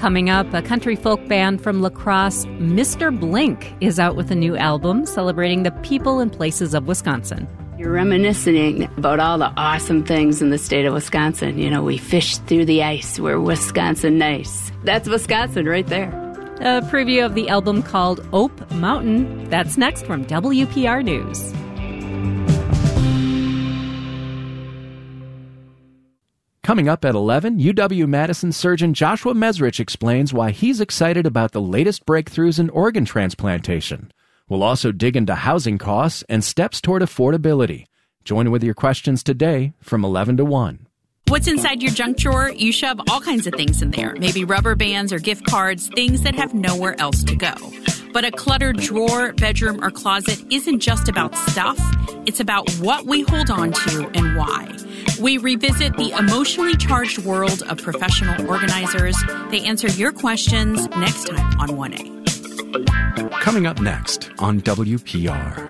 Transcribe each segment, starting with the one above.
Coming up, a country folk band from La Crosse, Mr. Blink, is out with a new album celebrating the people and places of Wisconsin. You're reminiscing about all the awesome things in the state of Wisconsin. You know, we fish through the ice. We're Wisconsin nice. That's Wisconsin right there. A preview of the album called Ope Mountain. That's next from WPR News. Coming up at 11, UW-Madison surgeon Joshua Mesrich explains why he's excited about the latest breakthroughs in organ transplantation. We'll also dig into housing costs and steps toward affordability. Join with your questions today from 11 to 1. What's inside your junk drawer? You shove all kinds of things in there. Maybe rubber bands or gift cards, things that have nowhere else to go. But a cluttered drawer, bedroom, or closet isn't just about stuff. It's about what we hold on to and why. We revisit the emotionally charged world of professional organizers. They answer your questions next time on 1A. Coming up next on WPR.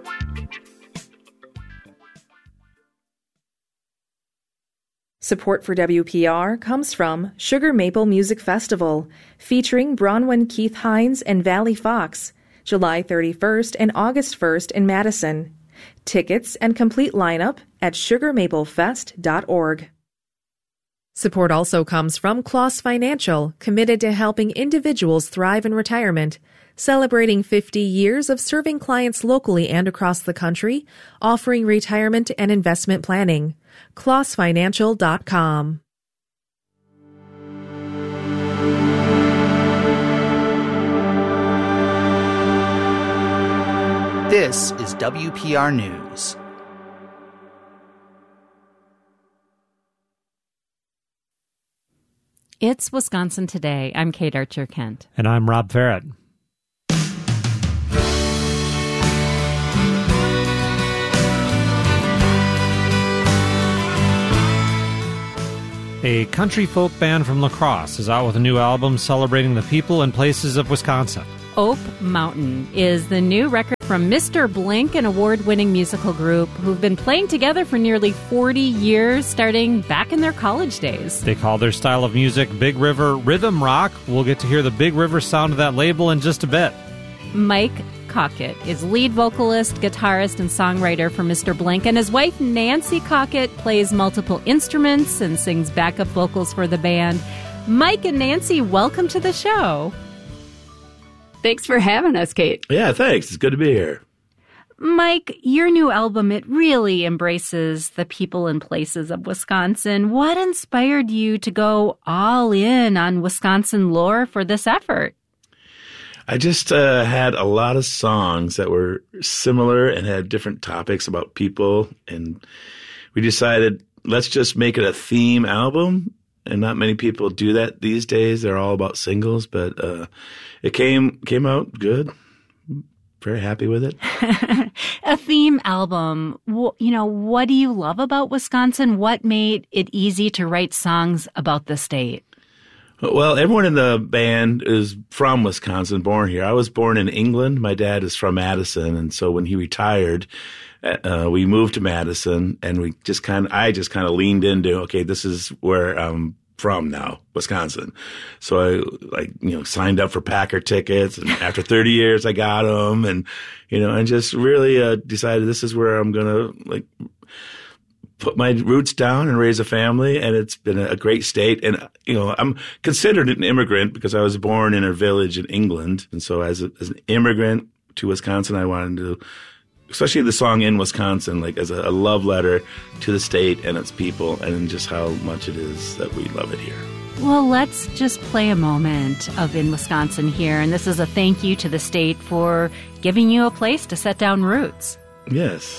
Support for WPR comes from Sugar Maple Music Festival, featuring Bronwyn Keith Hines and Valley Fox, July 31st and August 1st in Madison. Tickets and complete lineup at sugarmaplefest.org. Support also comes from Kloss Financial, committed to helping individuals thrive in retirement, celebrating 50 years of serving clients locally and across the country, offering retirement and investment planning. KlossFinancial.com. This is WPR News. It's Wisconsin Today. I'm Kate Archer-Kent. And I'm Rob Farrett. A country folk band from La Crosse is out with a new album celebrating the people and places of Wisconsin. Ope Mountain is the new record from Mr. Blink, an award-winning musical group who've been playing together for nearly 40 years, starting back in their college days. They call their style of music Big River Rhythm Rock. We'll get to hear the Big River sound of that label in just a bit. Mike Cockett is lead vocalist, guitarist, and songwriter for Mr. Blink, and his wife Nancy Cockett plays multiple instruments and sings backup vocals for the band. Mike and Nancy, welcome to the show. Thanks for having us, Kate. Yeah, thanks. It's good to be here. Mike, your new album, it really embraces the people and places of Wisconsin. What inspired you to go all in on Wisconsin lore for this effort? I just had a lot of songs that were similar and had different topics about people. And we decided, let's just make it a theme album. And not many people do that these days. They're all about singles, but it came out good. Very happy with it. A theme album. What do you love about Wisconsin? What made it easy to write songs about the state? Well, everyone in the band is from Wisconsin, born here. I was born in England. My dad is from Madison, and so when he retired, we moved to Madison, and I just kind of leaned into, okay, this is where I'm from now, Wisconsin. So I signed up for Packer tickets, and after 30 years, I got them, and just really decided this is where I'm gonna put my roots down and raise a family, and it's been a great state. And, I'm considered an immigrant because I was born in a village in England. And so as an immigrant to Wisconsin, I wanted to, especially the song In Wisconsin, as a love letter to the state and its people and just how much it is that we love it here. Well, let's just play a moment of In Wisconsin here. And this is a thank you to the state for giving you a place to set down roots. Yes.